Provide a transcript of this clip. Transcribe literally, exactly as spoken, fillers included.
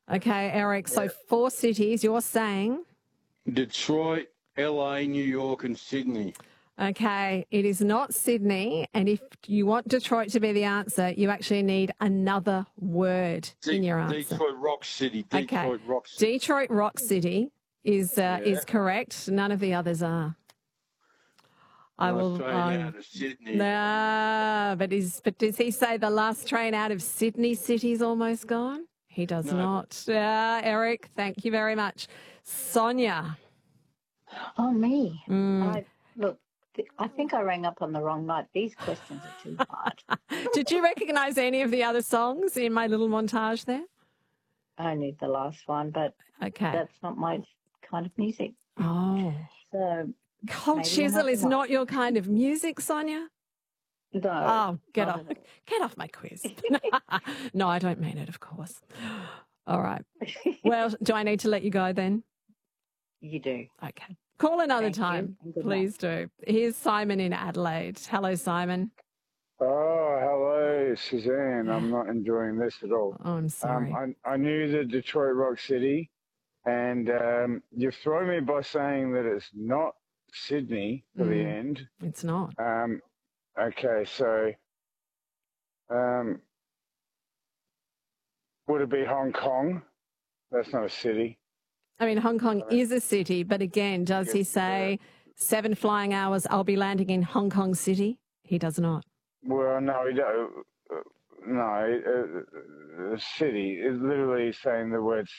Okay, Eric, so Yeah. four cities, you're saying? Detroit, L A, New York, and Sydney. Okay, it is not Sydney, and if you want Detroit to be the answer, you actually need another word De- in your answer. Detroit Rock City. Okay, Detroit Rock City. Detroit Rock City is uh, Yeah. is correct. None of the others are. I Last will. train Um, out of Sydney. nah, but is but does he say the last train out of Sydney City's almost gone? He does No. not. Yeah, Eric, thank you very much. Sonia. Oh, me. Mm. I, look, th- I think I rang up on the wrong night. These questions are too hard. Did you recognise any of the other songs in my little montage there? Only the last one, but Okay. that's not my kind of music. Oh. So Cold maybe Chisel another is one. not your kind of music, Sonia? No. Oh, get not off, at all. get off my quiz. No, I don't mean it, of course. All right. Well, do I need to let you go then? You do. Okay. Call another Thank you, time. and good Please do. Here's Simon in Adelaide. Hello, Simon. Oh, hello, Suzanne. I'm not enjoying this at all. Oh, I'm sorry. Um, I, I knew the Detroit Rock City, and um, you've thrown me by saying that it's not Sydney for the Mm. end. It's not. Um, okay, so um, would it be Hong Kong? That's not a city. I mean, Hong Kong I mean- is a city, but again, does he Yes, say seven flying hours, I'll be landing in Hong Kong City? He does not. Well, no, we don't. Uh, no, uh, uh, city is literally saying the word